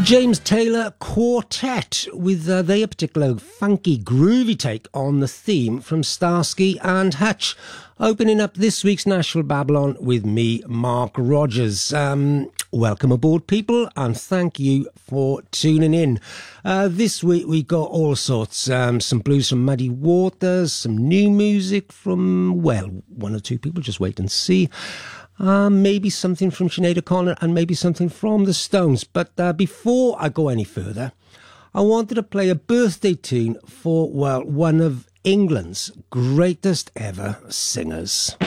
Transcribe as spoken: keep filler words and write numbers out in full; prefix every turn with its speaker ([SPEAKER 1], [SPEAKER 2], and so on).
[SPEAKER 1] James Taylor Quartet with uh, their particular funky groovy take on the theme from Starsky and Hutch, opening up this week's Nashville Babylon with me, Mark Rogers. Um, welcome aboard, people, and thank you for tuning in. Uh, this week we got all sorts, um, some blues from Muddy Waters, some new music from, well, one or two people, just wait and see. Uh, maybe something from Sinead O'Connor and maybe something from the Stones. But uh, before I go any further, I wanted to play a birthday tune for, well, one of England's greatest ever singers.